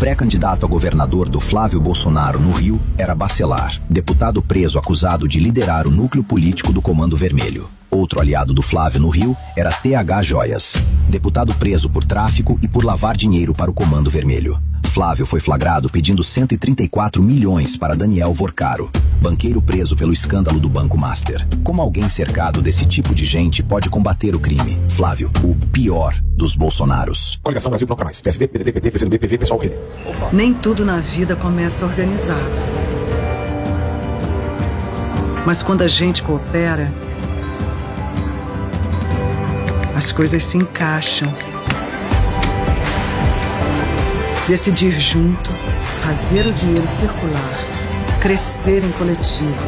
pré-candidato a governador do Flávio Bolsonaro no Rio era Bacelar, deputado preso acusado de liderar o núcleo político do Comando Vermelho. Outro aliado do Flávio no Rio era TH Joias, deputado preso por tráfico e por lavar dinheiro para o Comando Vermelho. Flávio foi flagrado pedindo 134 milhões para Daniel Vorcaro, banqueiro preso pelo escândalo do Banco Master. Como alguém cercado desse tipo de gente pode combater o crime? Flávio, o pior dos Bolsonaros. Coligação Brasil Bloco Mais, PSB, PDT, PT, PCdoB, PV, Pessoal, Rede. Nem tudo na vida começa organizado. Mas quando a gente coopera, as coisas se encaixam. Decidir junto, fazer o dinheiro circular, crescer em coletivo.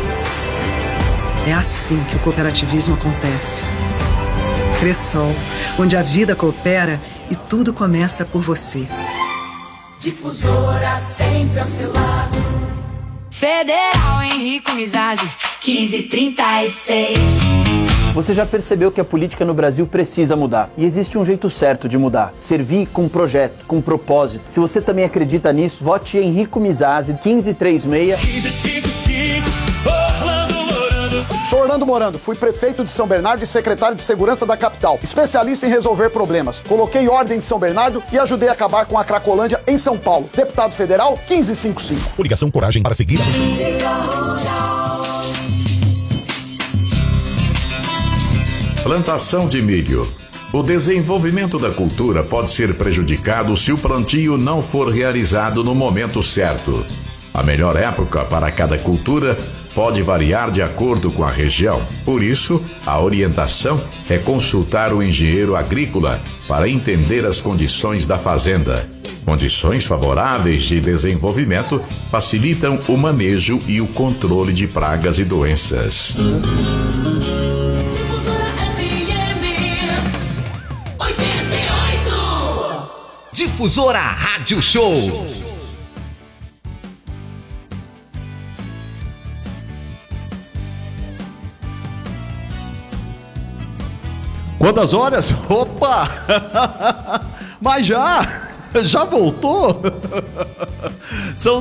É assim que o cooperativismo acontece. Cressol, onde a vida coopera e tudo começa por você. Difusora sempre ao seu lado. Federal Henrico Mizrazi, 1536. Você já percebeu que a política no Brasil precisa mudar. E existe um jeito certo de mudar. Servir com projeto, com propósito. Se você também acredita nisso, vote em Henrico Mizrazi, 1536. 1555, Orlando Morando. Sou Orlando Morando, fui prefeito de São Bernardo e secretário de segurança da capital. Especialista em resolver problemas. Coloquei ordem em São Bernardo e ajudei a acabar com a Cracolândia em São Paulo. Deputado federal, 1555. Coligação Coragem para seguir. Plantação de milho. O desenvolvimento da cultura pode ser prejudicado se o plantio não for realizado no momento certo. A melhor época para cada cultura pode variar de acordo com a região. Por isso, a orientação é consultar o engenheiro agrícola para entender as condições da fazenda. Condições favoráveis de desenvolvimento facilitam o manejo e o controle de pragas e doenças. Difusora Rádio Show. Quantas horas? Opa! Mas já voltou? São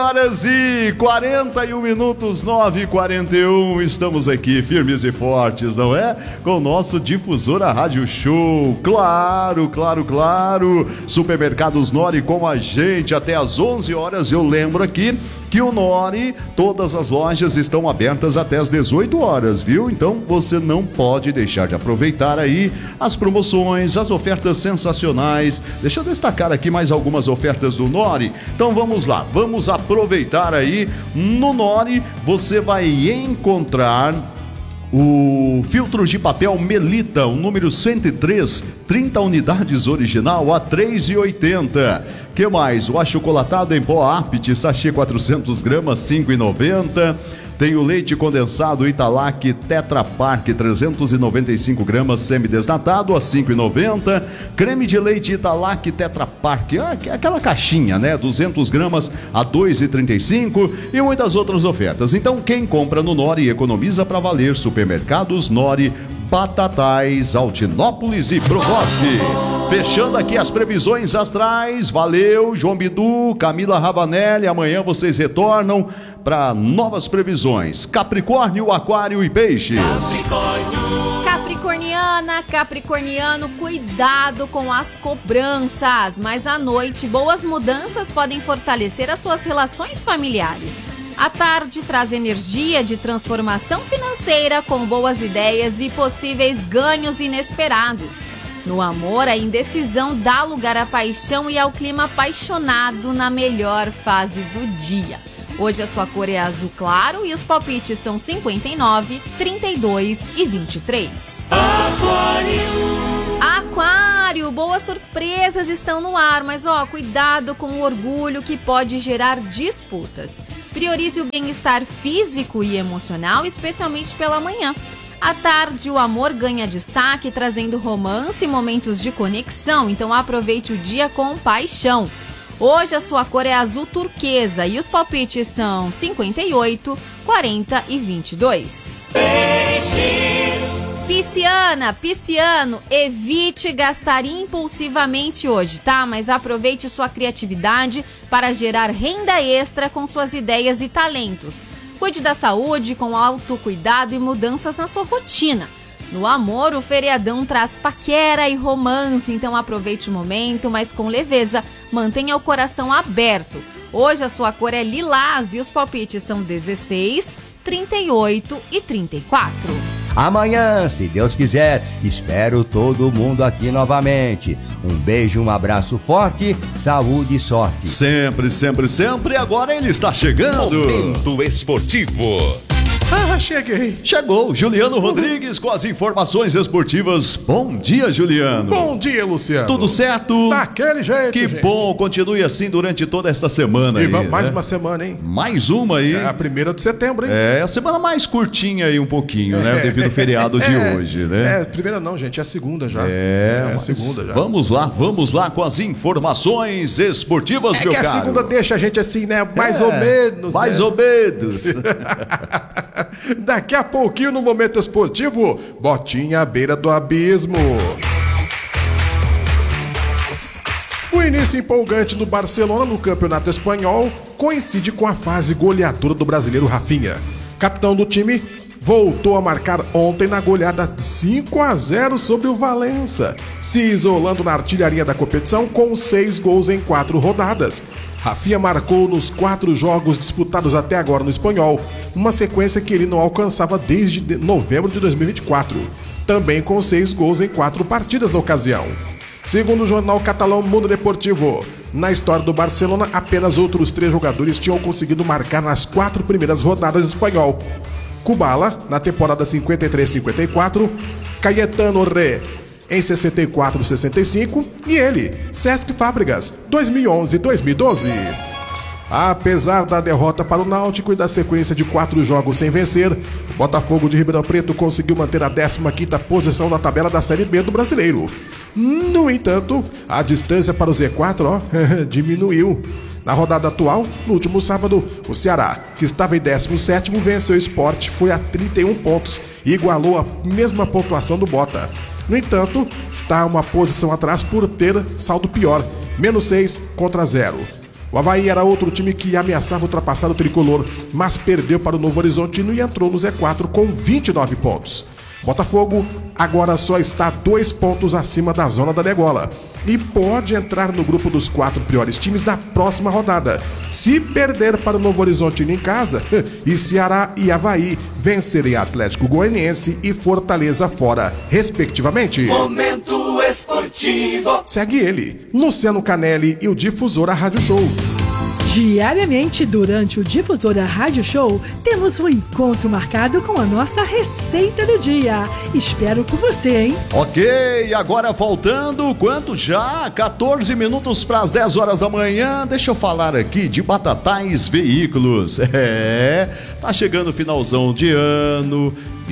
9h41, 9h41. Estamos aqui firmes e fortes, não é? Com o nosso Difusora Rádio Show. Claro. Supermercados Nori com a gente até às 11 horas. Eu lembro aqui que o Nori, todas as lojas estão abertas até às 18 horas, viu? Então você não pode deixar de aproveitar aí as promoções, as ofertas sensacionais. Deixa eu destacar aqui mais algumas ofertas do Nori. Então vamos lá, vamos aproveitar aí. No Nori você vai encontrar o filtro de papel Melita, o número 103, 30 unidades original a R$ 3,80. Que mais? O achocolatado em pó Apit, sachê 400 gramas, R$ 5,90. Tem o leite condensado Italac Tetra Pak, 395 gramas, semidesnatado, a R$ 5,90. Creme de leite Italac Tetra Pak, aquela caixinha, né? 200 gramas, a R$ 2,35. E muitas outras ofertas. Então, quem compra no Nori economiza para valer. Supermercados Nori, Batatais, Altinópolis e Provoste. Fechando aqui as previsões astrais. Valeu, João Bidu, Camila Ravanelli. Amanhã vocês retornam para novas previsões. Capricórnio, Aquário e Peixes. Capricorniana, Capricorniano, cuidado com as cobranças. Mas à noite, boas mudanças podem fortalecer as suas relações familiares. À tarde, traz energia de transformação financeira com boas ideias e possíveis ganhos inesperados. No amor, a indecisão dá lugar à paixão e ao clima apaixonado na melhor fase do dia. Hoje a sua cor é azul claro e os palpites são 59, 32 e 23. Aquário, boas surpresas estão no ar, mas cuidado com o orgulho que pode gerar disputas. Priorize o bem-estar físico e emocional, especialmente pela manhã. À tarde, o amor ganha destaque, trazendo romance e momentos de conexão, então aproveite o dia com paixão. Hoje a sua cor é azul turquesa e os palpites são 58, 40 e 22. Peixes. Pisciano, evite gastar impulsivamente hoje, tá? Mas aproveite sua criatividade para gerar renda extra com suas ideias e talentos. Cuide da saúde com autocuidado e mudanças na sua rotina. No amor, o feriadão traz paquera e romance, então aproveite o momento, mas com leveza, mantenha o coração aberto. Hoje a sua cor é lilás e os palpites são 16, 38 e 34. Amanhã, se Deus quiser, espero todo mundo aqui novamente. Um beijo, um abraço forte, saúde e sorte. Sempre, sempre, sempre. Agora ele está chegando. Momento Esportivo. Cheguei. Chegou Juliano Rodrigues com as informações esportivas. Bom dia, Juliano. Bom dia, Luciano. Tudo certo? Daquele jeito, Que gente. bom, continue assim durante toda esta semana. E aí, vamos mais né? uma semana, hein? Mais uma aí. É a 1ª de setembro, hein? É a semana mais curtinha aí um pouquinho, né? Devido ao feriado de hoje, né? Primeira não, gente, é a segunda já. É a segunda já. Vamos lá com as informações esportivas, meu que caro. a segunda deixa a gente assim, né? Mais ou menos. Mais né? ou menos. Daqui a pouquinho no Momento Esportivo, botinha à beira do abismo. O início empolgante do Barcelona no Campeonato Espanhol coincide com a fase goleadora do brasileiro Rafinha. Capitão do time, voltou a marcar ontem na goleada 5-0 sobre o Valência, se isolando na artilharia da competição com 6 gols em 4 rodadas. Rafinha marcou nos 4 jogos disputados até agora no Espanhol, uma sequência que ele não alcançava desde novembro de 2024, também com 6 gols em 4 partidas na ocasião. Segundo o jornal catalão Mundo Deportivo, na história do Barcelona, apenas outros 3 jogadores tinham conseguido marcar nas 4 primeiras rodadas do Espanhol. Kubala, na temporada 53-54, Cayetano Re, em 64-65, e ele, Cesc Fábregas, 2011-2012. Apesar da derrota para o Náutico e da sequência de 4 jogos sem vencer, o Botafogo de Ribeirão Preto conseguiu manter a 15ª posição na tabela da Série B do Brasileiro. No entanto, a distância para o Z4 diminuiu. Na rodada atual, no último sábado, o Ceará, que estava em 17º, venceu o Sport, foi a 31 pontos e igualou a mesma pontuação do Bota. No entanto, está uma posição atrás por ter saldo pior, -6 contra 0. O Avaí era outro time que ameaçava ultrapassar o tricolor, mas perdeu para o Novo Horizontino e entrou no Z4 com 29 pontos. Botafogo agora só está 2 pontos acima da zona da degola e pode entrar no grupo dos 4 piores times da próxima rodada, se perder para o Novo Horizontino em casa e Ceará e Avaí vencerem Atlético Goianiense e Fortaleza fora, respectivamente. Momento Esportivo. Segue ele, Luciano Canelli e o Difusora Rádio Show. Diariamente, durante o Difusora Rádio Show, temos um encontro marcado com a nossa receita do dia. Espero por você, hein? Ok, agora faltando, quanto já? 14 minutos para as 10 horas da manhã. Deixa eu falar aqui de Batatais Veículos. Tá chegando o finalzão de ano,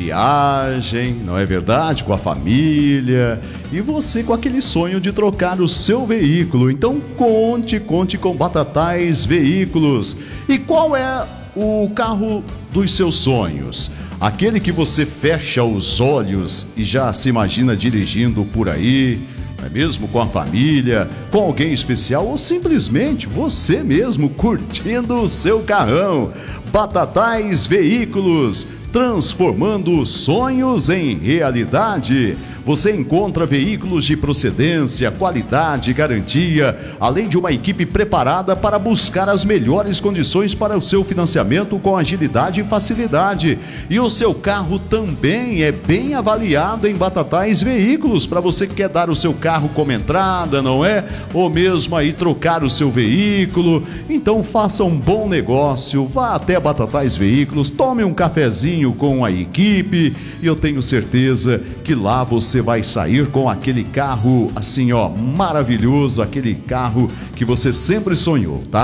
viagem, não é verdade? Com a família. E você com aquele sonho de trocar o seu veículo. Então conte com Batatais Veículos. E qual é o carro dos seus sonhos? Aquele que você fecha os olhos e já se imagina dirigindo por aí, não é mesmo? Com a família, com alguém especial ou simplesmente você mesmo curtindo o seu carrão. Batatais Veículos, transformando sonhos em realidade. Você encontra veículos de procedência, qualidade e garantia, além de uma equipe preparada para buscar as melhores condições para o seu financiamento com agilidade e facilidade. E o seu carro também é bem avaliado em Batatais Veículos, para você que quer dar o seu carro como entrada, não é? Ou mesmo aí trocar o seu veículo. Então faça um bom negócio, vá até Batatais Veículos, tome um cafezinho com a equipe e eu tenho certeza que lá você vai sair com aquele carro assim, ó, maravilhoso, aquele carro que você sempre sonhou, tá?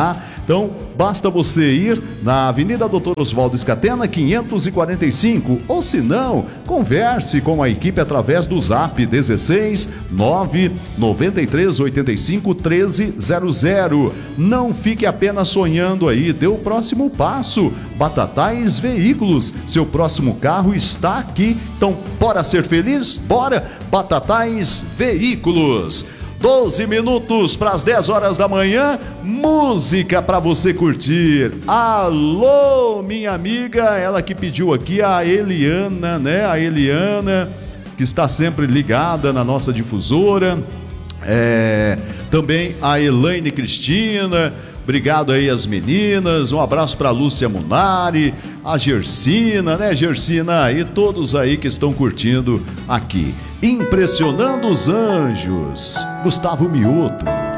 Então, basta você ir na Avenida Doutor Oswaldo Scatena, 545, ou se não, converse com a equipe através do Zap 16 993 85 1300. Não fique apenas sonhando aí, dê o próximo passo. Batatais Veículos, seu próximo carro está aqui. Então, bora ser feliz? Bora! Batatais Veículos. 12 minutos para as 10 horas da manhã, música para você curtir. Alô, minha amiga, ela que pediu aqui, a Eliana, né? A Eliana, que está sempre ligada na nossa difusora. Também a Elaine Cristina. Obrigado aí as meninas, um abraço para a Lúcia Munari, a Gersina, né, Gersina, e todos aí que estão curtindo aqui. Impressionando os Anjos, Gustavo Mioto.